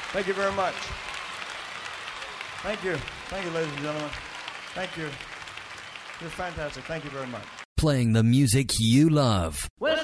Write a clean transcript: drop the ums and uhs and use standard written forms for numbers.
Thank you very much. Thank you. Thank you, ladies and gentlemen. Thank you. You're fantastic. Thank you very much. Playing the music you love. West